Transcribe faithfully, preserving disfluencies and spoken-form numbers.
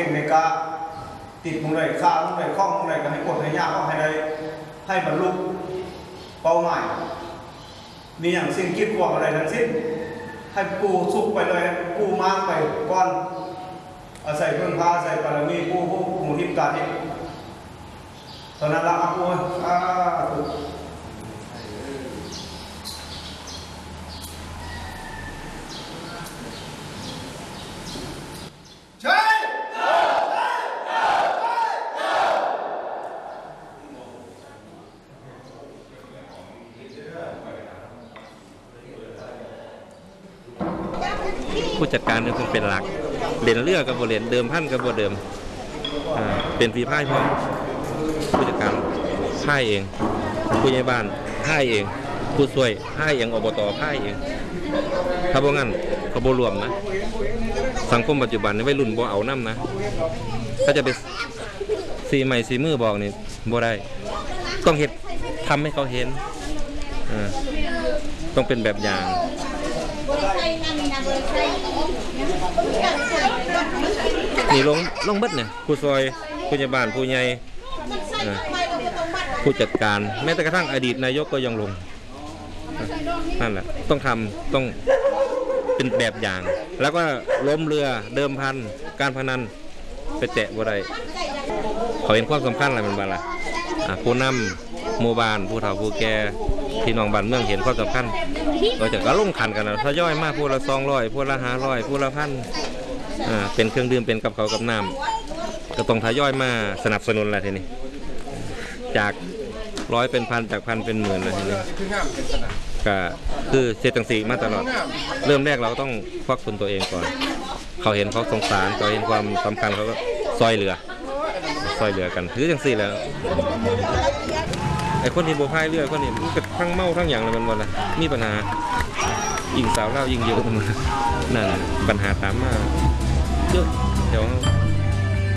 ก่งในกาติดมุงไรข้าวมุงไรคล้องมุงไรก็ให้กดให้ยากก็ให้ได้ให้บรรลุเป้าหมายมีอย่างสิ่งคิดกว่าอะไรทั้งสิ้นให้ปูสุกไปเลยปูมากไปก้อนอาศัยเพื่อนพาอาศัยบารมีปูผู้หมู่ทิพย์การนี้ตอนนั้นละอัพปูอ่าถูกผู้จัดการเนี่ยคงเป็นหลักเล่นเรือกับบเล่นเดิมพันกับบเดิมเป็นฝีพายพร้อมผู้จัดการพายเองผู้ใหญ่บ้านพายเองผู้ช่วยพายเองอบตพายเองถ้าบ่งั้นเขาบ่รวมนะสังคมปัจจุบันนี่วัยรุ่นบ่เอาน้ำนะถ้าจะไปสีใหม่สีมือบอกนี่บ่ได้ต้องเห็นทำให้เขาเห็นต้องเป็นแบบอย่างนี่ลงลงเบิดเนี่ยผู้ซอยผู้ใหญ่บ้านผู้ใหญ่ผู้จัดการแม้แต่กระทั่งอดีตนายกก็ยังลงนั่นแหละต้องทำต้องเป็นแบบอย่างแล้วก็ล้มเรือเดิมพันการพนันไปแตะบ่ได้เขาเห็นความสำคัญอะไรมันบ้างล่ะผู้นำหมู่บ้านผู้เฒ่าผู้แก่พี่น้องบ้านเมืองเห็นความสำคัญเราจะก็ลงขันกันนะทยอยมากผู้ละสองร้อยผู้ละห้าร้อยผู้ละพันอ่าเป็นเครื่องดื่มเป็นกับเขากับน้ำก็ต้องทยอยมาสนับสนุนอะไรทีนี้จากร้อยเป็นพันจากพันเป็นหมื่นอะไรทีนี้ก็คือเศรษฐกิจมาตลอดเริ่มแรกเราต้องควักทุนตัวเองก่อนเขาเห็นเขาสงสารเขาเห็นความสำคัญเขาก็ซอยเหลือซอยเหลือกันถือจังสี่แล้วไอ้คนที่โบพายเรือคนนี้มันเป็นทั้งเมาทั้งอย่างเลยมันหมดเลยมีปัญหายิงสาวเล่ายิงเยอะมันนั่นปัญหาตามมาเยอะเดี๋ยว